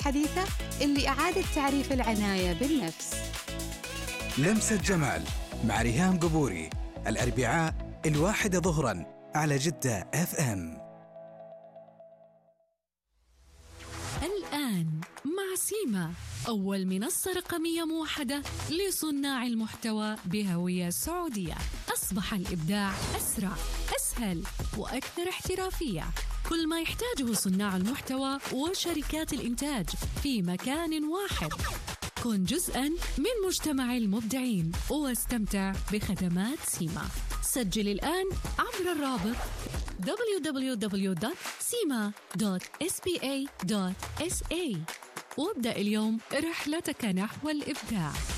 الحديثة اللي أعادت تعريف العناية بالنفس. لمسة جمال مع ريهام قبوري، الأربعاء 1 ظهراً على جدة FM. الآن مع سيما، أول منصة رقمية موحدة لصناع المحتوى بهوية سعودية. أصبح الإبداع أسرع، أسهل وأكثر احترافية. كل ما يحتاجه صناع المحتوى وشركات الإنتاج في مكان واحد. كن جزءاً من مجتمع المبدعين واستمتع بخدمات سيما. سجل الآن عبر الرابط www.sima.spa.sa وابدأ اليوم رحلتك نحو الإبداع.